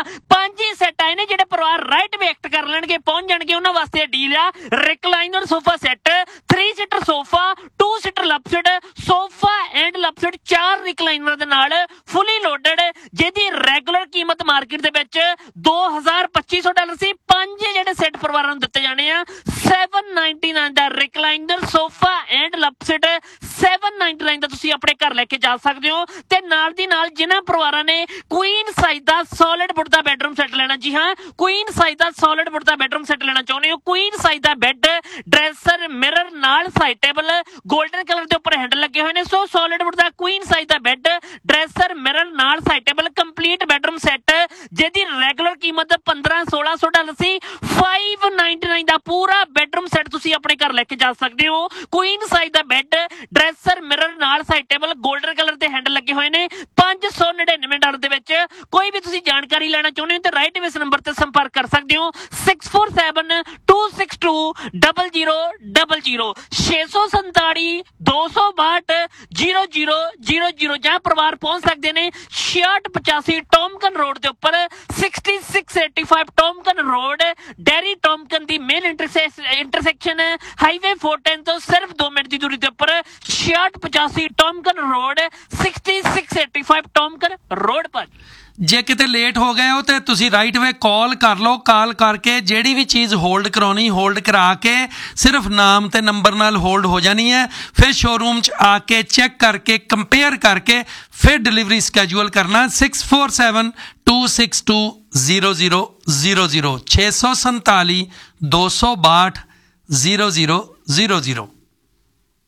5 he sat आए ने ਜਿਹੜੇ ਪਰਿਵਾਰ ਰਾਈਟ ਵੇ ਐਕਟ ਕਰ ਲੈਣਗੇ ਪਹੁੰਚ ਜਾਣਗੇ ਉਹਨਾਂ ਵਾਸਤੇ ਡੀਲ ਆ recliner sofa set 3 seater sofa 2 seater ਲਪਸਡ sofa and ਲਪਸਡ 4 recliner ਦੇ ਨਾਲ ਫੁੱਲੀ ਲੋਡਡ ਜਿਹਦੀ ਰੈਗੂਲਰ ਕੀਮਤ ਮਾਰਕੀਟ ਦੇ ਵਿੱਚ $2,2500 ਸੀ 5 ਜਿਹੜੇ ਸੈੱਟ ਪਰਿਵਾਰਾਂ ਨੂੰ ਦਿੱਤੇ ਜਾਣੇ ਆ 799 ਦਾ ਰਿਕਲਾਈਨਰ ਸੋਫਾ ਐਂਡ ਲਪਸਡ 799 ਦਾ ਤੁਸੀਂ ਆਪਣੇ ਘਰ ਲੈ ਕੇ ਜਾ ਸਕਦੇ ਹੋ ਤੇ ਨਾਲ ਦੀ ਨਾਲ ਜਿਨ੍ਹਾਂ ਪਰਿਵਾਰਾਂ ਨੇ ਕੁਈਨ ਸਾਈਜ਼ ਦਾ ਸੋਲਿਡ ਵੁੱਡ ਦਾ ਬੈਡਰੂਮ ਸੈੱਟ ਲੈਣਾ ਜੀ ਹਾਂ ਕੁਈਨ ਸਾਈਜ਼ ਦਾ ਸੋਲਿਡ ਵੁੱਡ ਦਾ ਬੈਡਰੂਮ ਸੈੱਟ ਲੈਣਾ ਚਾਹੁੰਦੇ ਹੋ ਕੁਈਨ ਸਾਈਜ਼ ਦਾ ਬੈੱਡ ਡਰੈਸਰ ਮਿਰਰ ਨਾਲ ਸਾਈਡ ਟੇਬਲ 골ਡਨ ਕਲਰ ਦੇ ਉੱਪਰ ਹੈਂਡਲ ਲੱਗੇ ਹੋਏ ਨੇ ਸੋ ਸੋਲਿਡ ਵੁੱਡ ਦਾ ਕੁਈਨ ਸਾਈਜ਼ ਦਾ ਬੈੱਡ ਡਰੈਸਰ ਮਿਰਰ ਨਾਲ side table complete bedroom set ਜਿਹਦੀ ਰੈਗੂਲਰ ਕੀਮਤ $1,500-1,600 ਸੀ 599 ਦਾ ਪੂਰਾ ਬੈਡਰੂਮ ਸੈੱਟ ਤੁਸੀਂ ਆਪਣੇ ਘਰ ਲੈ ਕੇ ਜਾ ਸਕਦੇ ਹੋ ਕੁਈਨ ਸਾਈਜ਼ ਦਾ ਬੈੱਡ ਡਰੈਸਰ ਮਿਰਰ ਨਾਲ ਸਾਈਡ ਟੇਬਲ 골ਡਨ ਕਲਰ ਦੇ ਹੈਂਡਲ ਲੱਗੇ ਹੋਏ ਨੇ $599 ਦੇ ਵਿੱਚ ਕੋਈ ਵੀ ਤੁਸੀਂ ਜਾਣਕਾਰੀ ਲੈਣਾ ਚਾਹੁੰਦੇ ਹੋ ਤੇ ਰਾਈਟ ਵੇ ਇਸ ਨੰਬਰ ਤੇ ਸੰਪਰਕ ਕਰ ਸਕਦੇ ਹੋ 6472620000 647-262-0000 ਜਾਂ ਪਰਿਵਾਰ ਪਹੁੰਚ ਸਕਦੇ ਨੇ 6685 ਟੌਮਕਨ ਰੋਡ ਦੇ ਉੱਪਰ 6685 ਟੌਮਕਨ ਰੋਡ ਡੈਰੀ ਟੌਮਕਨ ਦੀ ਮੇਨ ਇੰਟਰਸੈਕਸ਼ਨ ਹਾਈਵੇ 410 ਤੋਂ ਸਿਰਫ 2 ਮਿੰਟ ਦੀ ਦੂਰੀ ਦੇ ਉੱਪਰ 6685 ਟੌਮਕਨ ਰੋਡ 6685 ਟੌਮਕਨ ਰੋਡ ਪਰ। ਜੇ ਕਿਤੇ ਲੇਟ ਹੋ ਗਏ ਹੋ ਤੇ ਤੁਸੀਂ ਰਾਈਟ ਵੇ ਕਾਲ ਕਰ ਲਓ ਕਾਲ ਕਰਕੇ ਜਿਹੜੀ ਵੀ ਚੀਜ਼ ਹੋਲਡ ਕਰਾਉਣੀ ਹੋਲਡ ਕਰਾ ਕੇ ਸਿਰਫ ਨਾਮ ਤੇ ਨੰਬਰ ਨਾਲ ਹੋਲਡ ਹੋ ਜਾਣੀ ਹੈ ਫਿਰ ਸ਼ੋਰੂਮ 'ਚ ਆ ਕੇ ਚੈੱਕ ਕਰਕੇ ਕੰਪੇਅਰ ਕਰਕੇ ਫਿਰ ਡਿਲੀਵਰੀ ਸਕੈਜੂਅਲ ਕਰਨਾ 6472620000 647-262-0000